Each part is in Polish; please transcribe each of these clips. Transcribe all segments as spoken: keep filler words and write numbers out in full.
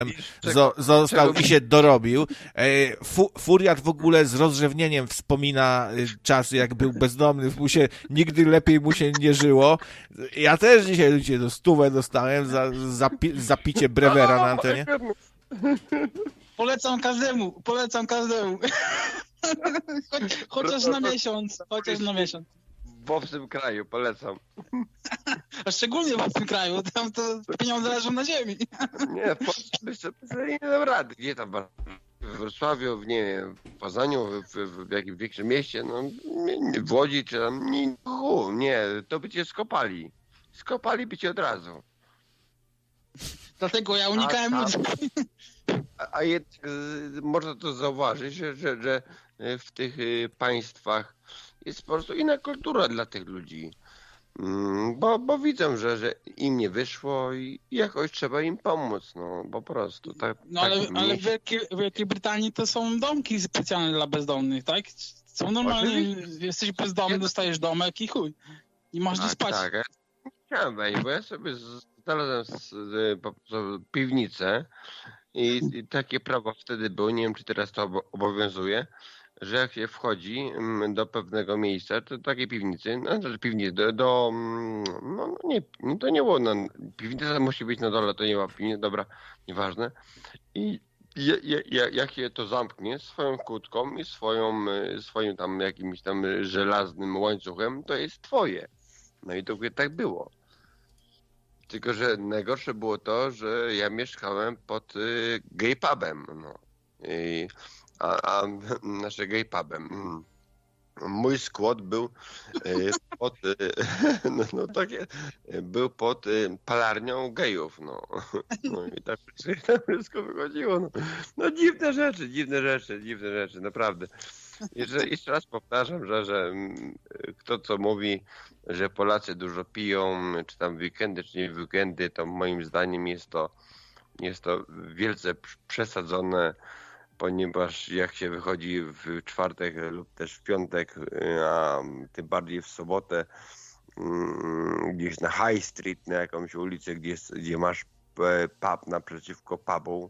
Zo, został i się dorobił. Fu, Furiat w ogóle z rozrzewnieniem wspomina czasy, jak był bezdomny, mu się, nigdy lepiej mu się nie żyło. Ja też dzisiaj ludzie do stówę dostałem za, za, za picie brewera na antenie. Polecam każdemu, polecam każdemu. Choć, chociaż na miesiąc, chociaż na miesiąc. W obcym kraju, polecam. A szczególnie w obcym kraju, tam to pieniądze leżą na ziemi. Nie, w Polsce nie dam rady. Gdzie tam? W Wrocławiu, w, nie wiem, w Poznaniu, w, w, w jakimś większym mieście, no, w Łodzi czy tam, nie, nie, to by cię skopali. Skopali by cię od razu. Dlatego ja unikałem ludzi. A, a jednak można to zauważyć, że, że, że w tych państwach jest po prostu inna kultura dla tych ludzi. Bo, bo widzą, że, że im nie wyszło i jakoś trzeba im pomóc, no po prostu. Tak, no ale, tak ale w, Wielkiej, w Wielkiej Brytanii to są domki specjalne dla bezdomnych, tak? Są normalnie, oczywiście. Jesteś bezdomny, dostajesz domek i chuj. I masz tak, gdzie spać. Tak, ja chciałem wejść, bo ja sobie znalazłem z, z, po prostu piwnicę i, i takie prawo wtedy było, nie wiem czy teraz to obowiązuje, że jak się wchodzi do pewnego miejsca, to takiej piwnicy, no to piwnicy, do, do no nie, to nie było, no, piwnica musi być na dole, to nie ma piwnicy, dobra, nieważne. I je, je, jak się to zamknie swoją kłódką i swoją, swoim tam jakimś tam żelaznym łańcuchem, to jest twoje. No i to tak było. Tylko, że najgorsze było to, że ja mieszkałem pod y, gay pubem, no. I, a, a nasze gay pubem. Mój skład był y, pod, y, no, no takie, był pod y, palarnią gejów, no. No i tak wszystko wychodziło, no. No dziwne rzeczy, dziwne rzeczy, dziwne rzeczy, naprawdę. Jeszcze, jeszcze raz powtarzam, że, że kto co mówi, że Polacy dużo piją, czy tam w weekendy, czy nie w weekendy, to moim zdaniem jest to, jest to wielce przesadzone, ponieważ jak się wychodzi w czwartek lub też w piątek, a tym bardziej w sobotę, gdzieś na High Street, na jakąś ulicę, gdzie, gdzie masz pub naprzeciwko pubu,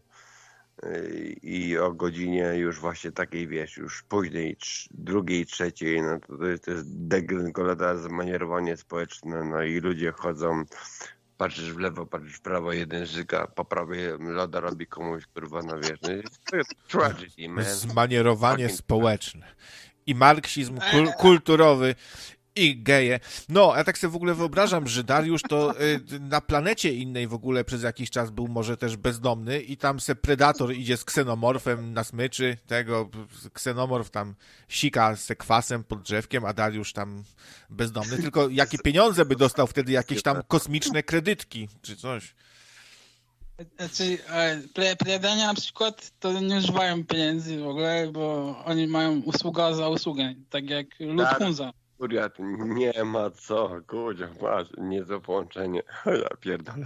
i o godzinie już właśnie takiej, wiesz, już późnej, drugiej, trzeciej, no to, to jest, to jest degrengolada, zmanierowanie społeczne, no i ludzie chodzą, patrzysz w lewo, patrzysz w prawo, jeden żyga, po prawej loda robi komuś, kurwa, no wiesz, no to jest tragedy, man. Zmanierowanie społeczne i marksizm kul- kulturowy i geje. No, ja tak sobie w ogóle wyobrażam, że Dariusz to y, na planecie innej w ogóle przez jakiś czas był może też bezdomny i tam se Predator idzie z ksenomorfem na smyczy, tego ksenomorf tam sika se kwasem pod drzewkiem, a Dariusz tam bezdomny. Tylko jakie pieniądze by dostał wtedy, jakieś tam kosmiczne kredytki, czy coś. Znaczy, plejadania na przykład to nie używają pieniędzy w ogóle, bo oni mają usługa za usługę, tak jak Lufthansa. Furiat, nie ma co, kurczę, masz, nie za połączenie. Ja pierdolę.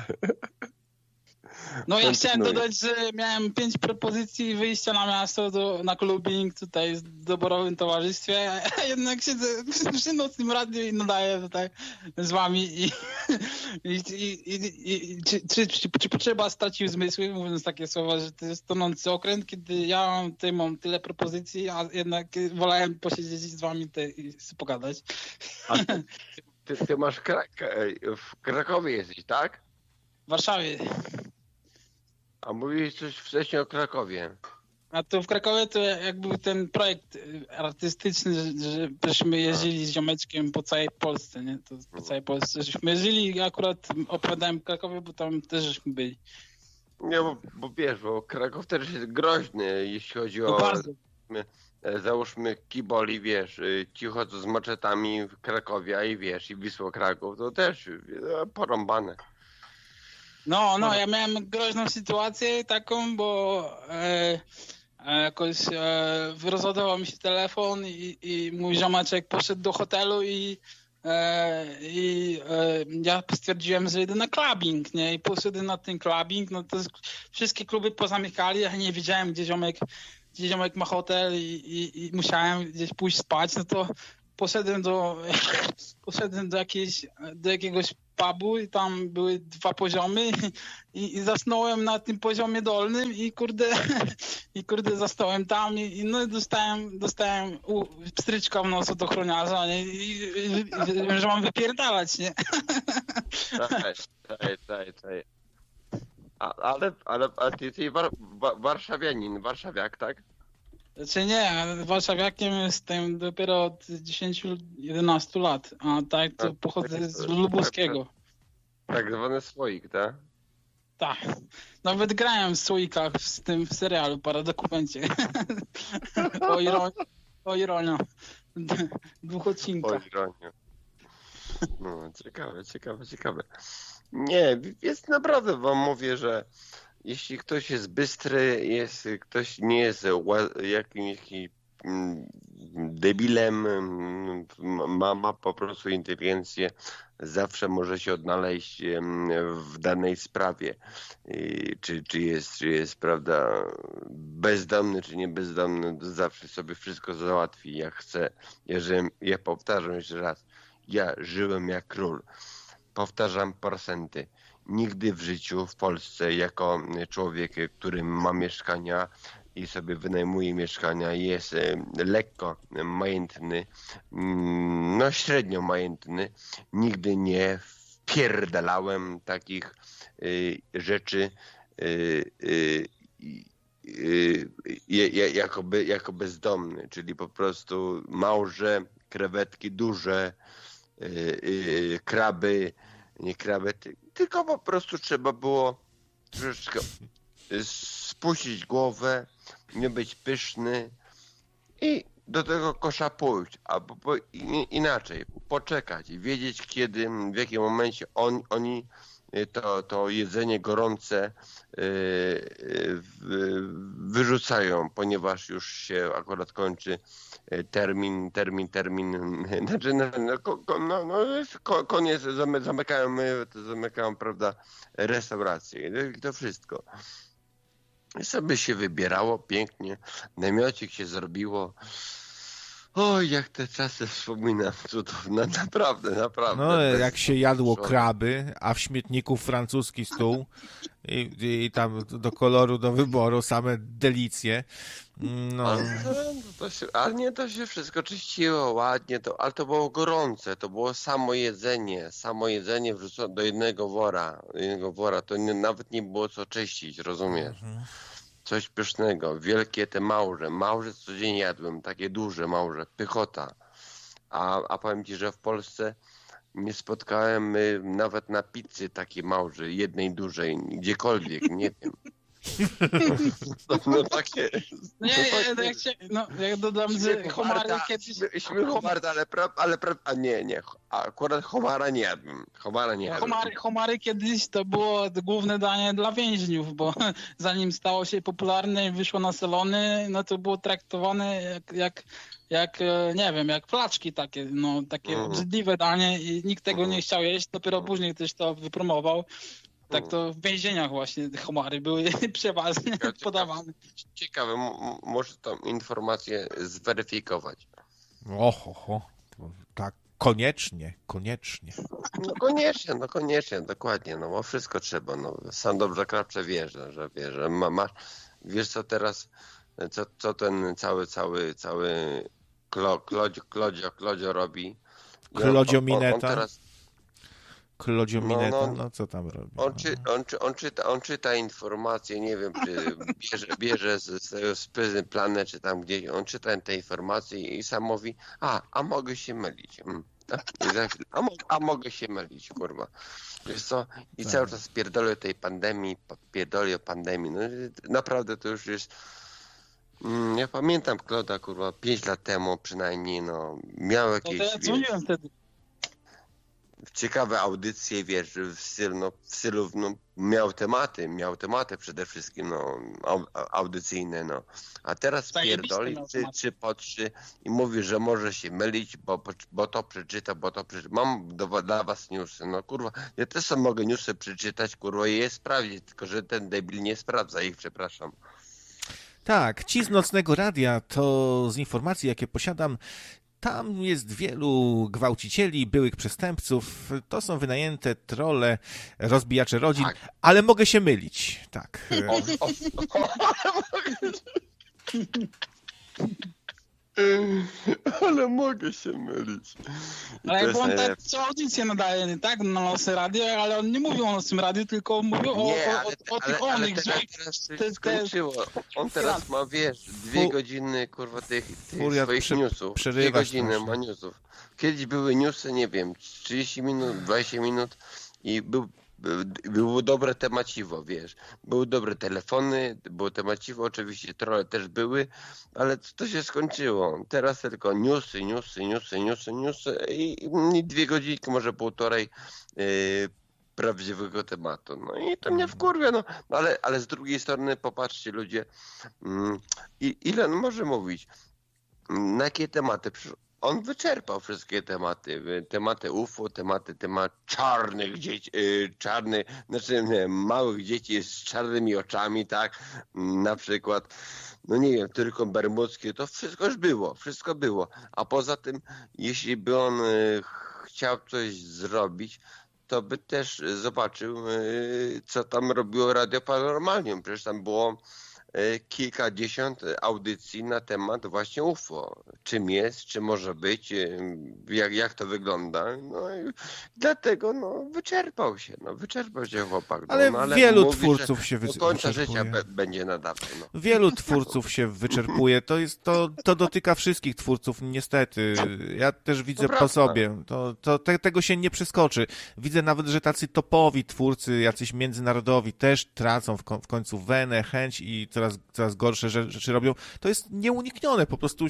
No ja chciałem dodać, że miałem pięć propozycji wyjścia na miasto, do, na clubbing tutaj w doborowym towarzystwie, a jednak siedzę przy nocnym radiu i nadaję tutaj z wami i, i, i, i, i czy, czy, czy, czy potrzeba stracił zmysły, mówiąc takie słowa, że to jest tonący okręt, kiedy ja mam, tutaj mam tyle propozycji, a jednak wolałem posiedzieć z wami i pogadać. A ty, ty, ty masz Krak- w Krakowie jesteś, tak? W Warszawie. A mówiłeś coś wcześniej o Krakowie. A to w Krakowie to jak był ten projekt artystyczny, że, że żeśmy jeździli z ziomeczkiem po całej Polsce, nie? To po całej Polsce żeśmy jeździli i akurat opowiadałem w Krakowie, bo tam też żeśmy byli. Nie, bo, bo wiesz, bo Kraków też jest groźny, jeśli chodzi no o... Bardzo. Załóżmy Kiboli, wiesz, cicho co z maczetami w Krakowie, a i wiesz, i Wisło Kraków, to też porąbane. No, no, ja miałem groźną sytuację taką, bo e, e, jakoś e, rozładował mi się telefon i, i mój ziomeczek poszedł do hotelu i, e, i e, ja stwierdziłem, że idę na clubbing, nie? I poszedłem na ten clubbing, no to wszystkie kluby pozamykali, ja nie wiedziałem, gdzie ziomek, gdzie ziomek ma hotel i, i, i musiałem gdzieś pójść spać, no to poszedłem do, poszedłem do, jakiejś, do jakiegoś pubu i tam były dwa poziomy i, i zasnąłem na tym poziomie dolnym i kurde, i kurde zasnąłem tam i, i no i dostałem, dostałem u, pstryczka w nos od ochroniarza, nie? I, i, i że mam wypierdalać, nie? Czekaj, czekaj, czekaj, czekaj. A, ale, ale, ale ty jesteś war, wa, warszawianin, warszawiak, tak? Znaczy nie, warszawiakiem jestem dopiero od dziesięciu jedenastu lat, a tak to pochodzę z Lubuskiego. Tak zwany słoik, tak? Tak. Nawet grałem w słoikach z tym w serialu Paradokumencie. o ironio. O ironio. Dwóch odcinkach. O ironio. No, ciekawe, ciekawe, ciekawe. Nie, jest naprawdę wam mówię, że jeśli ktoś jest bystry, jest, ktoś nie jest jakimś debilem, ma, ma po prostu inteligencję, zawsze może się odnaleźć w danej sprawie. Czy, czy, jest, czy jest, prawda, bezdomny, czy nie bezdomny, to zawsze sobie wszystko załatwi jak chce. Jeżeli, ja powtarzam jeszcze raz, ja żyłem jak król. Powtarzam procenty. Nigdy w życiu w Polsce jako człowiek, który ma mieszkania i sobie wynajmuje mieszkania, jest lekko majętny, no średnio majętny, nigdy nie wpierdalałem takich y, rzeczy y, y, y, y, jako, by, jako bezdomny, czyli po prostu małże, krewetki duże, y, y, kraby, nie kraby, tylko po prostu trzeba było troszeczkę spuścić głowę, nie być pyszny i do tego kosza pójść, albo po, inaczej, poczekać i wiedzieć kiedy, w jakim momencie on, oni to, to jedzenie gorące yy, wyrzucają, ponieważ już się akurat kończy termin, termin, termin, znaczy no, no, no, koniec, zamykają, zamykają, prawda, restaurację i to wszystko. I sobie się wybierało pięknie, namiocik się zrobiło. Oj, jak te czasy wspominam, cudowne, naprawdę, naprawdę. No, jak się jadło kraby, a w śmietniku francuski stół i, i tam do koloru, do wyboru same delicje. No. Ale, to się, ale nie, to się wszystko czyściło ładnie, to, ale to było gorące, to było samo jedzenie, samo jedzenie wrzucone do jednego wora, do jednego wora, to nie, nawet nie było co czyścić, rozumiesz? Mhm. Coś pysznego, wielkie te małże, małże codziennie jadłem, takie duże małże, pychota, a, a powiem ci, że w Polsce nie spotkałem y, nawet na pizzy takiej małże, jednej dużej, gdziekolwiek, nie wiem. No, no takie... Nie, no, takie, jak, się, no, jak dodam, że homary kiedyś... Śmiech homarda, ale pra, ale pra, a nie, nie, akurat homara nie jadłem, homara nie jadłem. Homary, homary kiedyś to było główne danie dla więźniów, bo zanim stało się popularne i wyszło na salony, no to było traktowane jak, jak, jak nie wiem, jak flaczki takie, no takie mm. obrzydliwe danie i nikt tego mm. nie chciał jeść, dopiero później ktoś to wypromował. Tak to w więzieniach właśnie te homary były przeważnie ciekawe, podawane. Ciekawe, m- może tą informację zweryfikować. Oho, ho, tak, koniecznie, koniecznie. No koniecznie, no koniecznie, dokładnie, no bo wszystko trzeba, no sam dobrze Krapcze wie, że, że wie, że ma, masz, wiesz co teraz, co, co ten cały, cały, cały klo, klodzio, klodzio, klodzio robi. Klodzio Mineta. On teraz, Klodzio Mineta, no, no, no co tam robi? On, czy, on, czy, on, czyta, on czyta informacje, nie wiem, czy bierze, bierze z, z, z Prison Planet, czy tam gdzieś, on czyta te informacje i sam mówi, a, a mogę się mylić. Mm. A, mo, a mogę się mylić, kurwa. Wiesz co? I tak. Cały czas pierdolę o tej pandemii, pierdolę o pandemii. No, naprawdę to już jest... Mm, ja pamiętam Kloda, kurwa, pięć lat temu przynajmniej, no, miał jakieś... No to ja dzwoniłem wtedy. Ciekawe audycje, wiesz, w stylu, no, w stylu no, miał tematy, miał tematy przede wszystkim, no, audycyjne, no. A teraz pierdoli czy, czy potrzy i mówi, że może się mylić, bo, bo to przeczyta, bo to przeczyta. Mam do, dla was newsy, no kurwa, ja też sam mogę newsy przeczytać, kurwa, i je sprawdzić, tylko że ten debil nie sprawdza ich, przepraszam. Tak, ci z Nocnego Radia to z informacji, jakie posiadam, Tam jest wielu gwałcicieli, byłych przestępców. To są wynajęte trolle, rozbijacze rodzin, tak. Ale mogę się mylić. Tak. O, o, o, ale mogę się mylić. Ale bo on tak co audycję nadaje, nie tak? Na Nocnym Radio, ale on nie mówił o Nocnym Radiu, tylko mówił o, nie, o, ale, o, o tych ale, onych. ale teraz się skończyło. On teraz ma, wiesz, dwie godziny, kurwa, tych, tych swoich prze, newsów. Dwie godziny ma newsów. Kiedyś były newsy, nie wiem, trzydzieści minut, dwadzieścia minut i był było dobre temaciwo, wiesz. Były dobre telefony, było temaciwo, oczywiście trolle też były, ale to się skończyło. Teraz tylko newsy, newsy, newsy, newsy, newsy i, i dwie godzinki, może półtorej yy, prawdziwego tematu. No i to mnie wkurwia, no. Ale, ale z drugiej strony popatrzcie ludzie, mm, ile on może mówić? Na jakie tematy? On wyczerpał wszystkie tematy, tematy U F O, tematy temat czarnych dzieci, czarnych, znaczy nie, małych dzieci z czarnymi oczami, tak, na przykład, no nie wiem, tylko bermudzkie, to wszystko już było, wszystko było, a poza tym, jeśli by on chciał coś zrobić, to by też zobaczył, co tam robiło Radio Paranormalium, przecież tam było kilkadziesiąt audycji na temat właśnie U F O. Czym jest, czym może być, jak, jak to wygląda. No i dlatego no, wyczerpał się. No, wyczerpał się chłopak. No, ale, no, ale wielu mówi, twórców się wy- do końca wyczerpuje. życia be- będzie nadawał. No. Wielu twórców się wyczerpuje. To, jest, to, to dotyka wszystkich twórców, niestety. Ja też widzę to po sobie. To, to te, tego się nie przeskoczy. Widzę nawet, że tacy topowi twórcy, jacyś międzynarodowi też tracą w, ko- w końcu wenę, chęć i coraz, coraz gorsze rzeczy robią. To jest nieuniknione. Po prostu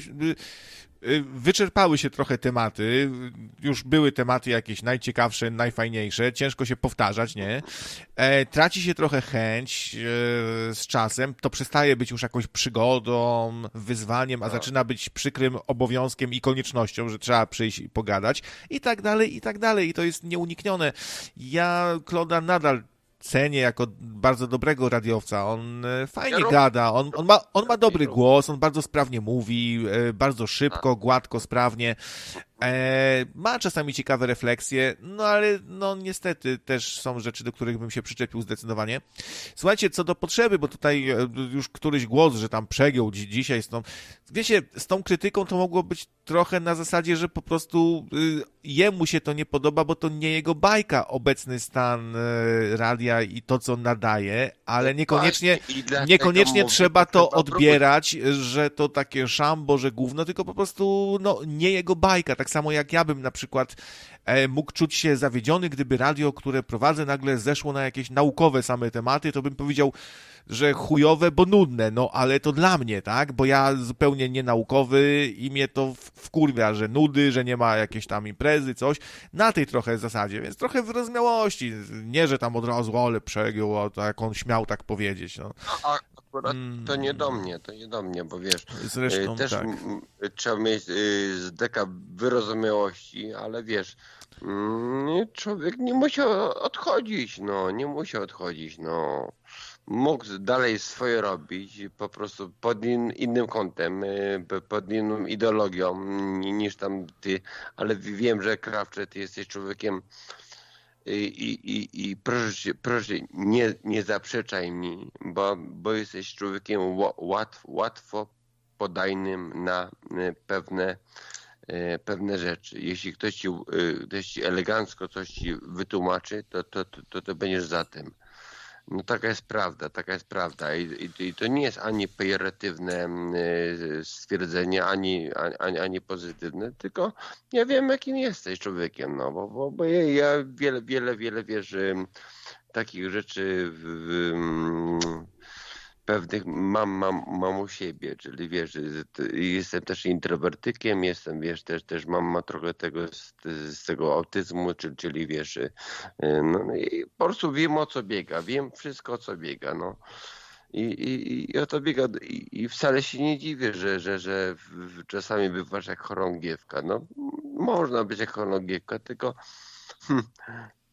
wyczerpały się trochę tematy. Już były tematy jakieś najciekawsze, najfajniejsze. Ciężko się powtarzać, nie? E, traci się trochę chęć e, z czasem. To przestaje być już jakąś przygodą, wyzwaniem, a zaczyna być przykrym obowiązkiem i koniecznością, że trzeba przyjść i pogadać i tak dalej, i tak dalej. I to jest nieuniknione. Ja Kloda nadal cenię jako bardzo dobrego radiowca. On fajnie ja gada, on, on, ma, on ma dobry głos, on bardzo sprawnie mówi, bardzo szybko, gładko, sprawnie. E, ma czasami ciekawe refleksje, no ale no niestety też są rzeczy, do których bym się przyczepił zdecydowanie. Słuchajcie, co do potrzeby, bo tutaj już któryś głos, że tam przegiął dzi- dzisiaj z tą... Wiecie, z tą krytyką to mogło być trochę na zasadzie, że po prostu y, jemu się to nie podoba, bo to nie jego bajka, obecny stan y, radia i to, co nadaje, ale niekoniecznie, niekoniecznie trzeba to odbierać, że to takie szambo, że gówno, tylko po prostu no nie jego bajka. Tak samo jak ja bym na przykład e, mógł czuć się zawiedziony, gdyby radio, które prowadzę, nagle zeszło na jakieś naukowe same tematy, to bym powiedział, że chujowe, bo nudne, no ale to dla mnie, tak, bo ja zupełnie nie naukowy i mnie to wkurwia, że nudy, że nie ma jakiejś tam imprezy, coś, na tej trochę zasadzie, więc trochę wyrozumiałości, nie, że tam od razu, ale przegiął, a to jak on śmiał tak powiedzieć, no. A akurat to nie do mnie, to nie do mnie, bo wiesz, Zresztą, też tak. m, trzeba mieć z deka wyrozumiałości, ale wiesz, m, człowiek nie musiał odchodzić, no, nie musiał odchodzić, no. Mógł dalej swoje robić, po prostu pod in, innym kątem, pod inną ideologią niż tam ty, ale wiem, że Krawcze, ty jesteś człowiekiem i, i, i proszę, proszę nie, nie zaprzeczaj mi, bo, bo jesteś człowiekiem łatw, łatwo podajnym na pewne, pewne rzeczy. Jeśli ktoś ci, ktoś ci elegancko coś ci wytłumaczy, to, to, to, to, to będziesz za tym. No taka jest prawda, taka jest prawda i, i, i to nie jest ani pejoratywne stwierdzenie, ani, ani, ani pozytywne, tylko ja wiem, jakim jesteś człowiekiem, no bo, bo, bo ja, ja wiele, wiele, wiele wiesz, takich rzeczy w, w, pewnych mam, mam, mam u siebie, czyli wiesz, jestem też introwertykiem, jestem, wiesz, też, też mam, mam trochę tego z, z tego autyzmu, czyli, czyli wiesz, no i po prostu wiem, o co biega, wiem wszystko, o co biega, no. I, i, i o to biega i, i wcale się nie dziwię, że, że, że w, czasami bywasz jak chorągiewka, no. Można być jak chorągiewka, tylko hm,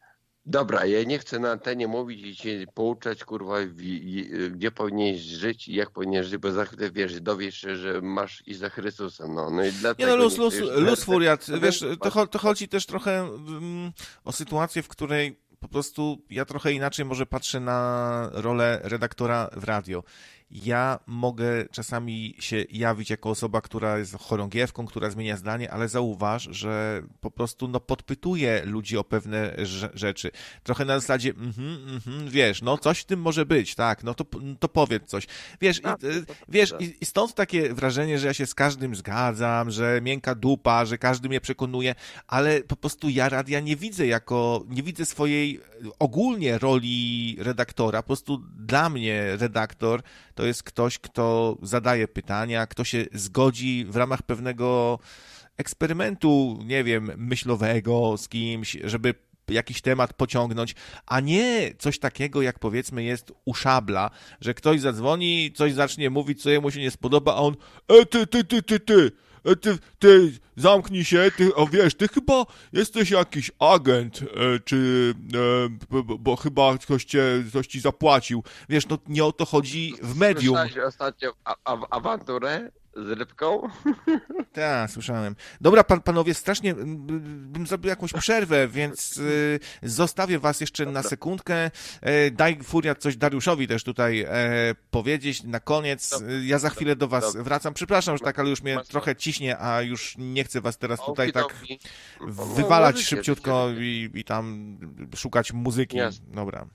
Dobra, ja nie chcę na antenie mówić i cię pouczać, kurwa, w, i, gdzie powinieneś żyć i jak powinieneś żyć, bo za chwilę, wiesz, dowiesz się, że masz iść za Chrystusem, no. No i dlatego nie no, luz, nie luz, chcesz, luz że- furiat, że- wiesz, to, to chodzi też trochę mm, o sytuację, w której po prostu ja trochę inaczej może patrzę na rolę redaktora w radio. Ja mogę czasami się jawić jako osoba, która jest chorągiewką, która zmienia zdanie, ale zauważ, że po prostu no, podpytuję ludzi o pewne rze- rzeczy. Trochę na zasadzie, mhm, mhm, wiesz, no coś w tym może być, tak, no to, to powiedz coś. Wiesz, i, y, wiesz i, i stąd takie wrażenie, że ja się z każdym zgadzam, że miękka dupa, że każdy mnie przekonuje, ale po prostu ja radia nie widzę jako, nie widzę swojej ogólnie roli redaktora. Po prostu dla mnie redaktor to jest ktoś, kto zadaje pytania, kto się zgodzi w ramach pewnego eksperymentu, nie wiem, myślowego z kimś, żeby jakiś temat pociągnąć, a nie coś takiego, jak powiedzmy jest u Szabla, że ktoś zadzwoni, coś zacznie mówić, co jemu się nie spodoba, a on e, ty, ty, ty, ty, ty, e, ty, ty, zamknij się, ty, o wiesz, ty chyba jesteś jakiś agent, e, czy, e, bo, bo chyba ktoś, cię, ktoś ci zapłacił. Wiesz, no nie o to chodzi w medium. Słyszałeś ostatnio a, a, awanturę z rybką? Tak, słyszałem. Dobra, pan, panowie, strasznie mm, bym zrobił jakąś przerwę, więc y, zostawię was jeszcze na sekundkę. E, daj Furiat coś Dariuszowi też tutaj e, powiedzieć na koniec. Dobra. Y, Ja za chwilę do was Dobra. wracam. Przepraszam, że tak, ale już mnie Masz trochę ciśnie, a już nie chcę was teraz tutaj tak Okidoki. No, wywalać możecie, szybciutko możecie. i, i tam szukać muzyki. Jasne. Dobra.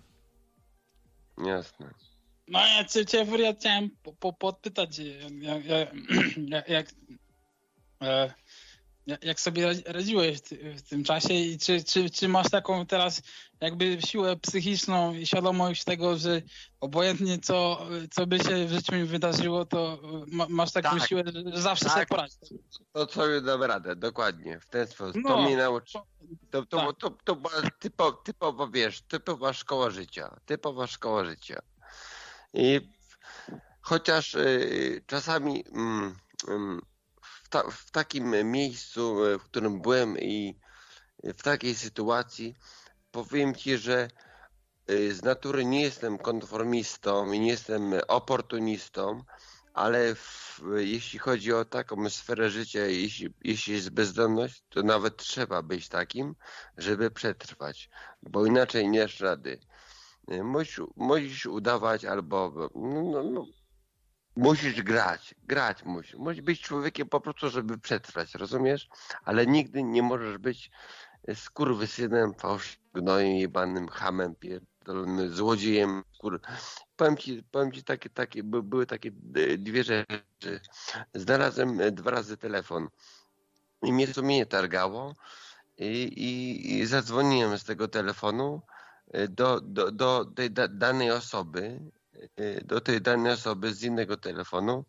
Jasne. No ja cię, cię Furia, chciałem po, po, podpytać, jak, jak, jak, jak, e, jak sobie radziłeś w, ty, w tym czasie i czy, czy, czy masz taką teraz jakby siłę psychiczną i świadomość tego, że obojętnie co, co by się w życiu mi wydarzyło, to ma, masz taką Tak. siłę, że zawsze Tak. sobie poradzisz. To sobie dam radę, dokładnie, w ten sposób. To No. mnie nauczy. To, to, Tak. to, to była typo, typowo, wiesz, typowa szkoła życia. Typowa szkoła życia. I chociaż y, czasami mm, mm, w, ta, w takim miejscu, y, w którym byłem i w takiej sytuacji, powiem ci, że y, z natury nie jestem konformistą i nie jestem oportunistą, ale w, jeśli chodzi o taką sferę życia, jeśli, jeśli jest bezdomność, to nawet trzeba być takim, żeby przetrwać, bo inaczej nie dasz rady. Musisz, musisz udawać albo no, no, no, musisz grać, grać musisz. Musisz być człowiekiem po prostu, żeby przetrwać, rozumiesz? Ale nigdy nie możesz być skurwysynem, fałszywym, gnojem, jebanym, hamem, pierdolonym, złodziejem. Kur... Powiem ci, powiem ci takie, takie, by, były takie dwie rzeczy. Znalazłem dwa razy telefon i mnie sumienie targało i, i, i zadzwoniłem z tego telefonu do, do, do tej da, danej osoby, do tej danej osoby z innego telefonu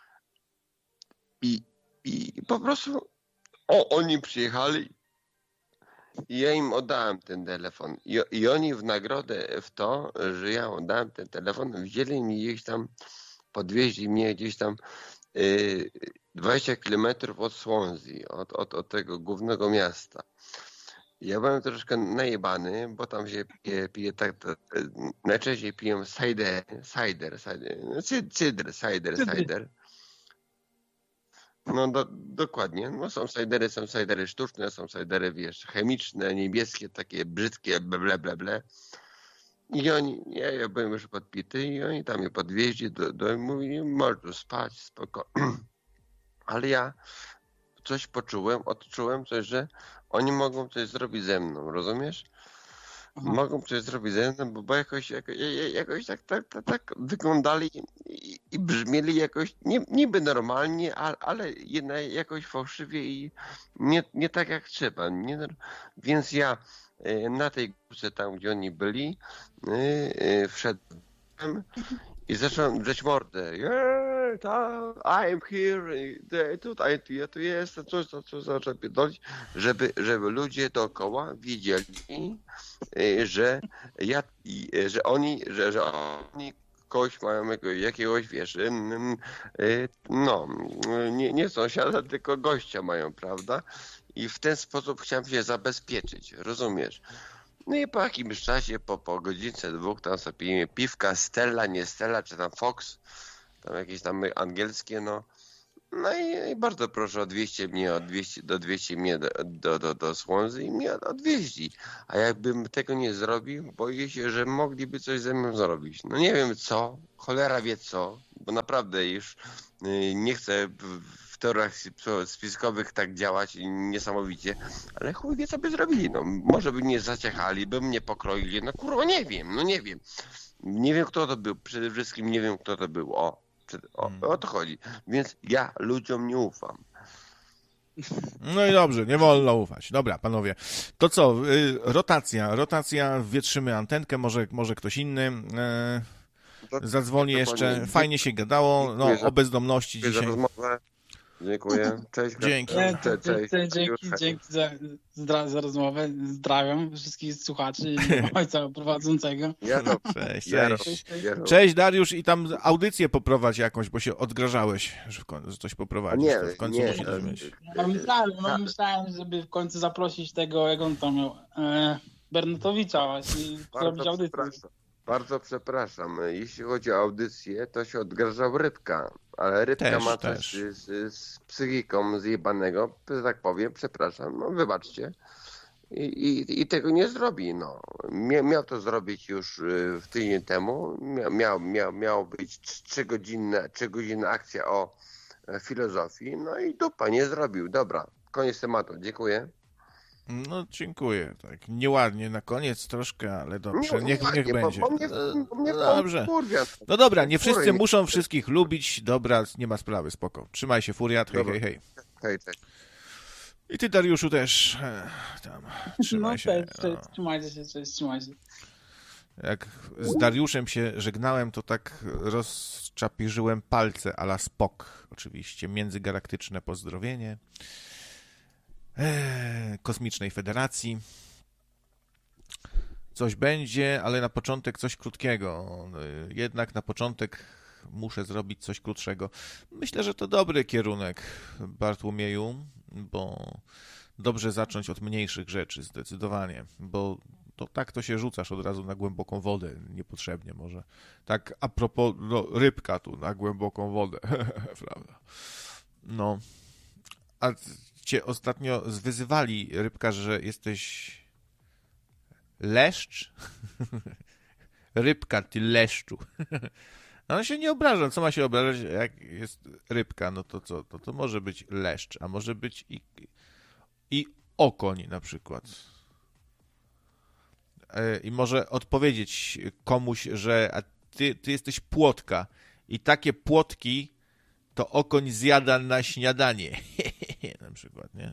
i, i po prostu o, oni przyjechali i ja im oddałem ten telefon I, i oni w nagrodę w to, że ja oddałem ten telefon, wzięli mnie gdzieś tam, podwieźli mnie gdzieś tam y, dwadzieścia kilometrów od Swansea, od, od, od tego głównego miasta. Ja byłem troszkę najebany, bo tam się pije, pije tak, tak, najczęściej piję cider, cider, cider, cydr, cider, cider. No do, dokładnie, no są cidery, są cidery sztuczne, są cidery, wiesz, chemiczne, niebieskie, takie brzydkie, ble, ble, ble. I oni, ja, ja byłem już podpity i oni tam mnie podwieźli do, do i mówili, możesz tu spać, spoko. Ale ja coś poczułem, odczułem coś, że oni mogą coś zrobić ze mną, rozumiesz? Aha. Mogą coś zrobić ze mną, bo, bo jakoś, jakoś, jakoś tak, tak, tak, tak wyglądali i, i brzmieli jakoś nie, niby normalnie, ale, ale jednak jakoś fałszywie i nie, nie tak jak trzeba. Nie, więc ja na tej górce tam, gdzie oni byli, wszedłem i zacząłem drzeć mordę. Yeah, I'm here. Tutaj ja tu jestem. Coś, co, co zacząłem pierdolić, żeby, żeby ludzie dookoła wiedzieli, że ja, że oni, że, że oni kogoś mają jakiegoś, wiesz, no, nie, nie sąsiada, tylko gościa mają, prawda? I w ten sposób chciałem się zabezpieczyć, rozumiesz? No i po jakimś czasie, po, po godzince, dwóch, tam sobie pijemy piwka, Stella, nie Stella, czy tam Fox, tam jakieś tam angielskie, no. No i, i bardzo proszę, odwieźcie mnie od dwieście, do dwieście mnie do, do, do, do Swansea i mnie odwieźli. A jakbym tego nie zrobił, boję się, że mogliby coś ze mną zrobić. No nie wiem co, cholera wie co, bo naprawdę już yy, nie chcę w, w teoriach spiskowych tak działać niesamowicie, ale chuj wie co by zrobili. No, może by mnie zaciechali, by mnie pokroili, no kurwa nie wiem, no nie wiem. Nie wiem kto to był, przede wszystkim nie wiem kto to był, o. O, o to chodzi. Więc ja ludziom nie ufam. No i dobrze, nie wolno ufać. Dobra, panowie. To co? Y, rotacja. Rotacja. Wietrzymy antenkę. Może, może ktoś inny y, zadzwoni jeszcze. Fajnie się gadało. No, o bezdomności dzisiaj. Dziękuję. Cześć. Dzięki. Cześć, cześć, cześć, dzięki, dzięki za, za, za rozmowę. Pozdrawiam wszystkich słuchaczy i ojca prowadzącego. Ja to, cześć, ja cześć. Ja Cześć Dariusz i tam audycję poprowadź jakąś, bo się odgrażałeś, że, w końcu, że coś poprowadzisz. Nie, to w końcu nie, musi nie. mieć. No, myślałem, no, myślałem, żeby w końcu zaprosić tego, jak on tam miał, e, Bernatowicza właśnie i zrobić audycję. Przepraszam. Bardzo przepraszam. Jeśli chodzi o audycję, to się odgrażał Rybka, ale Rybka Też, ma też. coś z, z psychiką zjebanego, że tak powiem, przepraszam, no wybaczcie. I, i, i tego nie zrobi, no. Mia, miał to zrobić już y, w tydzień temu, Mia, miał, miał, miał być trzygodzinna, trzygodzinna akcja o e, filozofii, no i dupa, nie zrobił. Dobra, koniec tematu, dziękuję. No dziękuję. Tak nieładnie na koniec troszkę, ale dobrze, Nie, niech, ładnie, niech bo- będzie. bo mnie- bo mnie No, dobrze. kurwia. No dobra, nie wszyscy Fury, muszą wszystkich lubić. Dobra, nie ma sprawy, spoko. Trzymaj się, Furiat, hej, Dobra. hej, hej. Hej, cześć. I ty, Dariuszu, też e, tam, trzymaj No się. cześć, cześć, No. trzymajcie się, cześć, trzymajcie się. Jak z Dariuszem się żegnałem, to tak rozczapirzyłem palce a la Spock. Oczywiście międzygalaktyczne pozdrowienie eee, Kosmicznej Federacji. Coś będzie, ale na początek coś krótkiego. Jednak na początek muszę zrobić coś krótszego. Myślę, że to dobry kierunek, Bartłomieju, bo dobrze zacząć od mniejszych rzeczy, zdecydowanie, bo to tak to się rzucasz od razu na głęboką wodę, niepotrzebnie może. Tak a propos no, rybka tu na głęboką wodę, prawda? No, a cię ostatnio zwyzywali, Rybka, że jesteś leszcz? Rybka, ty leszczu. No się nie obrażam, co ma się obrażać, jak jest rybka, no to co, to, to może być leszcz, a może być i, i okoń na przykład. I może odpowiedzieć komuś, że a ty, ty jesteś płotka i takie płotki to okoń zjada na śniadanie. Na przykład, nie?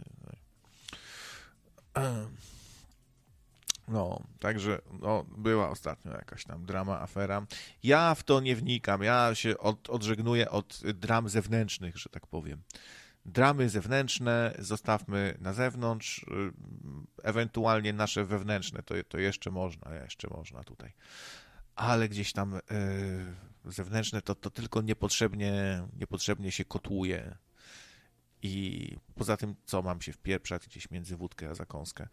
No, także no, była ostatnio jakaś tam drama, afera. Ja w to nie wnikam, ja się od, odżegnuję od dram zewnętrznych, że tak powiem. Dramy zewnętrzne zostawmy na zewnątrz, ewentualnie nasze wewnętrzne, to, to jeszcze można, jeszcze można tutaj. Ale gdzieś tam yy, zewnętrzne to, to tylko niepotrzebnie, niepotrzebnie się kotłuje. I poza tym, co mam się wpieprzać gdzieś między wódkę a zakąskę.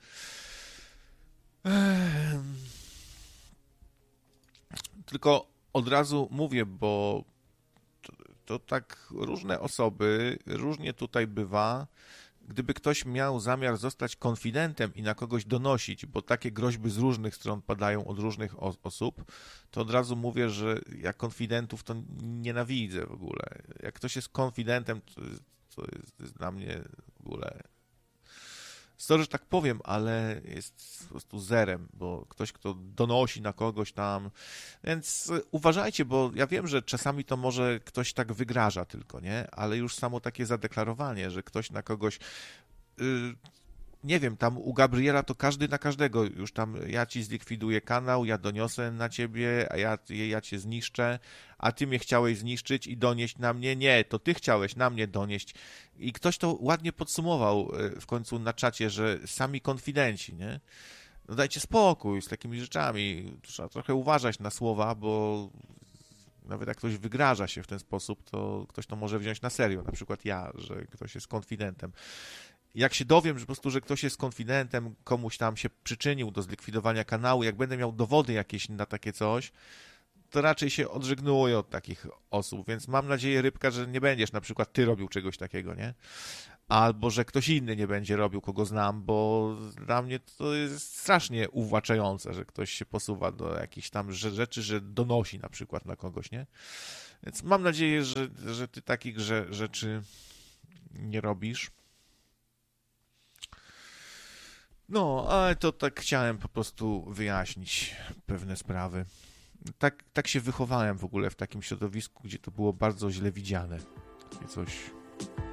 Tylko od razu mówię, bo to, to tak różne osoby, różnie tutaj bywa. Gdyby ktoś miał zamiar zostać konfidentem i na kogoś donosić, bo takie groźby z różnych stron padają od różnych o- osób, to od razu mówię, że ja konfidentów to nienawidzę w ogóle. Jak ktoś jest konfidentem, to, to jest, to jest dla mnie w ogóle... Sorry, że tak powiem, ale jest po prostu zerem, bo ktoś, kto donosi na kogoś tam, więc uważajcie, bo ja wiem, że czasami to może ktoś tak wygraża tylko, nie? Ale już samo takie zadeklarowanie, że ktoś na kogoś, yy, nie wiem, tam u Gabriela to każdy na każdego, już tam ja ci zlikwiduję kanał, ja doniosę na ciebie, a ja, ja cię zniszczę, a ty mnie chciałeś zniszczyć i donieść na mnie, nie, to ty chciałeś na mnie donieść. I ktoś to ładnie podsumował w końcu na czacie, że sami konfidenci, nie? No dajcie spokój z takimi rzeczami, trzeba trochę uważać na słowa, bo nawet jak ktoś wygraża się w ten sposób, to ktoś to może wziąć na serio, na przykład ja, że ktoś jest konfidentem. jak się dowiem, że po prostu, że ktoś jest konfidentem, komuś tam się przyczynił do zlikwidowania kanału, jak będę miał dowody jakieś na takie coś, to raczej się odżegnuję od takich osób, więc mam nadzieję, Rybka, że nie będziesz na przykład ty robił czegoś takiego, nie? Albo, że ktoś inny nie będzie robił, kogo znam, bo dla mnie to jest strasznie uwłaczające, że ktoś się posuwa do jakichś tam rzeczy, że donosi na przykład na kogoś, nie? Więc mam nadzieję, że, że ty takich rzeczy nie robisz. No, ale to tak chciałem po prostu wyjaśnić pewne sprawy. Tak, tak się wychowałem w ogóle w takim środowisku, gdzie to było bardzo źle widziane. Takie coś...